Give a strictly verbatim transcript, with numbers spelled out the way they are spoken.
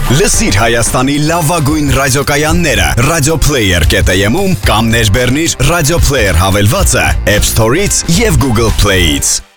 Լսիր Հայաստանի լավագույն ռադիոկայանները Radioplayer կետ am-ում կամ ներբեռնիր Radio Player հավելվածը App Store-ից եւ Google Play-ից։